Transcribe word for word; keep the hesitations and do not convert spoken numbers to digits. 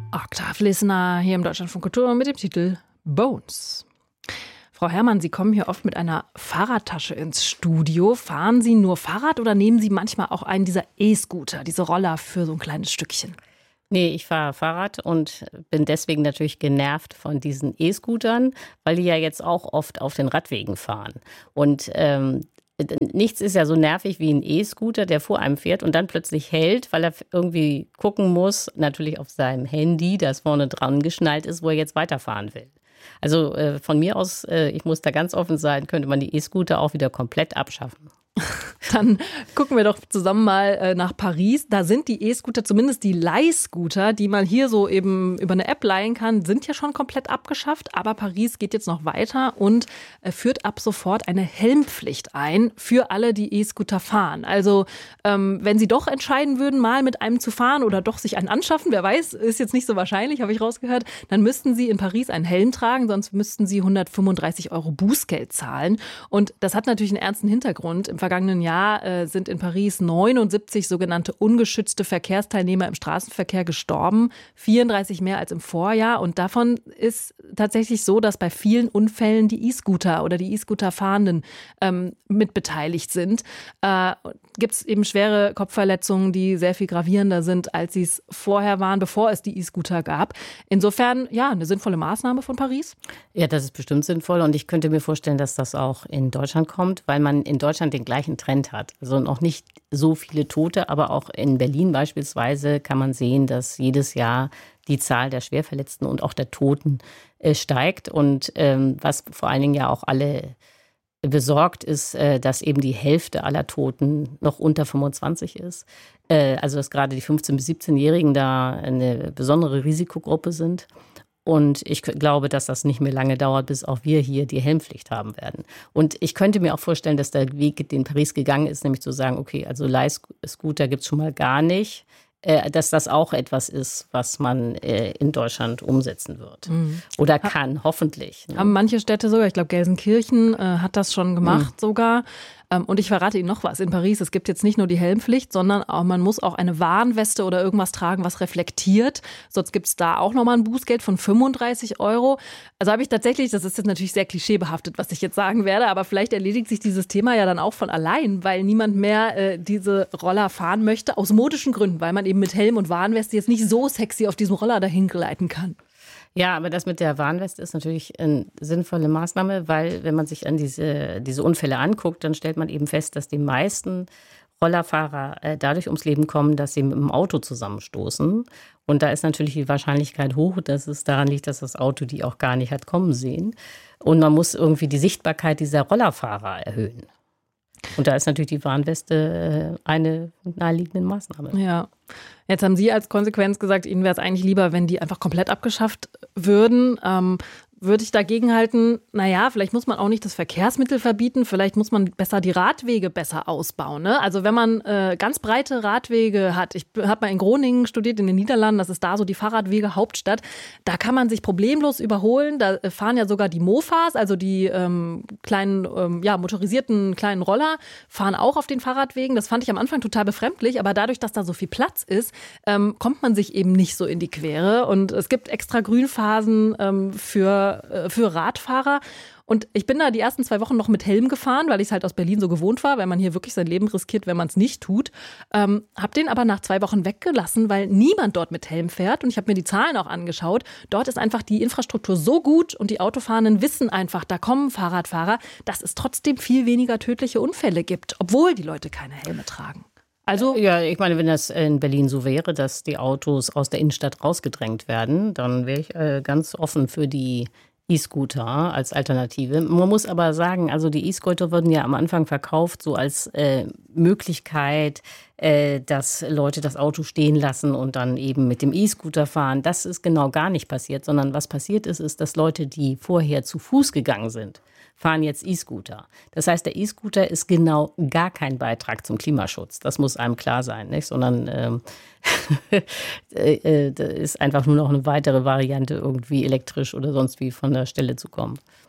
Octave Listener hier im Deutschlandfunk Kultur mit dem Titel Bones. Frau Herrmann, Sie kommen hier oft mit einer Fahrradtasche ins Studio. Fahren Sie nur Fahrrad oder nehmen Sie manchmal auch einen dieser E-Scooter, diese Roller für so ein kleines Stückchen? Nee, ich fahre Fahrrad und bin deswegen natürlich genervt von diesen E-Scootern, weil die ja jetzt auch oft auf den Radwegen fahren. Und ähm, nichts ist ja so nervig wie ein E-Scooter, der vor einem fährt und dann plötzlich hält, weil er irgendwie gucken muss, natürlich auf seinem Handy, das vorne dran geschnallt ist, wo er jetzt weiterfahren will. Also äh, von mir aus, äh, ich muss da ganz offen sein, könnte man die E-Scooter auch wieder komplett abschaffen. Dann gucken wir doch zusammen mal äh, nach Paris. Da sind die E-Scooter, zumindest die Leihscooter, die man hier so eben über eine App leihen kann, sind ja schon komplett abgeschafft. Aber Paris geht jetzt noch weiter und äh, führt ab sofort eine Helmpflicht ein für alle, die E-Scooter fahren. Also ähm, wenn Sie doch entscheiden würden, mal mit einem zu fahren oder doch sich einen anschaffen, wer weiß, ist jetzt nicht so wahrscheinlich, habe ich rausgehört, dann müssten Sie in Paris einen Helm tragen, sonst müssten Sie hundertfünfunddreißig Euro Bußgeld zahlen. Und das hat natürlich einen ernsten Hintergrund. Im vergangenen Jahr äh, sind in Paris neunundsiebzig sogenannte ungeschützte Verkehrsteilnehmer im Straßenverkehr gestorben, vierunddreißig mehr als im Vorjahr. Und davon ist tatsächlich so, dass bei vielen Unfällen die E-Scooter oder die E-Scooter-Fahrenden ähm, mitbeteiligt sind. Äh, Gibt es eben schwere Kopfverletzungen, die sehr viel gravierender sind, als sie es vorher waren, bevor es die E-Scooter gab. Insofern, ja, eine sinnvolle Maßnahme von Paris. Ja, das ist bestimmt sinnvoll und ich könnte mir vorstellen, dass das auch in Deutschland kommt, weil man in Deutschland den gleichen Trend hat. Also noch nicht so viele Tote, aber auch in Berlin beispielsweise kann man sehen, dass jedes Jahr die Zahl der Schwerverletzten und auch der Toten äh, steigt. Und ähm, was vor allen Dingen ja auch alle besorgt ist, äh, dass eben die Hälfte aller Toten noch unter fünfundzwanzig ist. Äh, also dass gerade die fünfzehn- bis siebzehnjährigen da eine besondere Risikogruppe sind. Und ich glaube, dass das nicht mehr lange dauert, bis auch wir hier die Helmpflicht haben werden. Und ich könnte mir auch vorstellen, dass der Weg, den Paris gegangen ist, nämlich zu sagen, okay, also Leihscooter gibt es schon mal gar nicht, äh, dass das auch etwas ist, was man äh, in Deutschland umsetzen wird. Mhm. Oder kann, hoffentlich. Ne? Haben manche Städte sogar, ich glaube Gelsenkirchen äh, hat das schon gemacht mhm. sogar. Und ich verrate Ihnen noch was. In Paris, es gibt jetzt nicht nur die Helmpflicht, sondern auch, man muss auch eine Warnweste oder irgendwas tragen, was reflektiert. Sonst gibt es da auch nochmal ein Bußgeld von fünfunddreißig Euro. Also habe ich tatsächlich, das ist jetzt natürlich sehr klischeebehaftet, was ich jetzt sagen werde, aber vielleicht erledigt sich dieses Thema ja dann auch von allein, weil niemand mehr äh, diese Roller fahren möchte, aus modischen Gründen, weil man eben mit Helm und Warnweste jetzt nicht so sexy auf diesem Roller dahin gleiten kann. Ja, aber das mit der Warnweste ist natürlich eine sinnvolle Maßnahme, weil wenn man sich an diese, diese Unfälle anguckt, dann stellt man eben fest, dass die meisten Rollerfahrer äh, dadurch ums Leben kommen, dass sie mit dem Auto zusammenstoßen. Und da ist natürlich die Wahrscheinlichkeit hoch, dass es daran liegt, dass das Auto die auch gar nicht hat kommen sehen. Und man muss irgendwie die Sichtbarkeit dieser Rollerfahrer erhöhen. Und da ist natürlich die Warnweste eine naheliegende Maßnahme. Ja. Jetzt haben Sie als Konsequenz gesagt, Ihnen wäre es eigentlich lieber, wenn die einfach komplett abgeschafft würden. Ähm, würde ich dagegen halten, naja, vielleicht muss man auch nicht das Verkehrsmittel verbieten, vielleicht muss man besser die Radwege besser ausbauen. Ne? Also wenn man äh, ganz breite Radwege hat, ich habe mal in Groningen studiert, in den Niederlanden, das ist da so die Fahrradwege-Hauptstadt, da kann man sich problemlos überholen, da fahren ja sogar die Mofas, also die ähm, kleinen, ähm, ja, motorisierten kleinen Roller, fahren auch auf den Fahrradwegen. Das fand ich am Anfang total befremdlich, aber dadurch, dass da so viel Platz ist, ähm, kommt man sich eben nicht so in die Quere und es gibt extra Grünphasen ähm, für für Radfahrer. Und ich bin da die ersten zwei Wochen noch mit Helm gefahren, weil ich es halt aus Berlin so gewohnt war, weil man hier wirklich sein Leben riskiert, wenn man es nicht tut. Ähm, hab den aber nach zwei Wochen weggelassen, weil niemand dort mit Helm fährt. Und ich habe mir die Zahlen auch angeschaut. Dort ist einfach die Infrastruktur so gut und die Autofahrenden wissen einfach, da kommen Fahrradfahrer, dass es trotzdem viel weniger tödliche Unfälle gibt, obwohl die Leute keine Helme tragen. Also ja, ich meine, wenn das in Berlin so wäre, dass die Autos aus der Innenstadt rausgedrängt werden, dann wäre ich äh, ganz offen für die E-Scooter als Alternative. Man muss aber sagen, also die E-Scooter wurden ja am Anfang verkauft so als äh, Möglichkeit, äh, dass Leute das Auto stehen lassen und dann eben mit dem E-Scooter fahren. Das ist genau gar nicht passiert, sondern was passiert ist, ist, dass Leute, die vorher zu Fuß gegangen sind, fahren jetzt E-Scooter. Das heißt, der E-Scooter ist genau gar kein Beitrag zum Klimaschutz. Das muss einem klar sein, nicht? Sondern ähm, äh, das ist einfach nur noch eine weitere Variante, irgendwie elektrisch oder sonst wie von der Stelle zu kommen.